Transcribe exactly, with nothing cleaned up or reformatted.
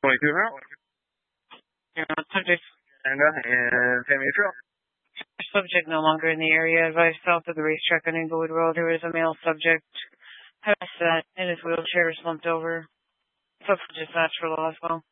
twenty-two route. You're not subject. And, uh, and Tammy Trail. Subject no longer in the area. Advised south of the racetrack on Inglewood Road. There is a male subject. Has that in his wheelchair slumped over. Subject dispatch for law as well.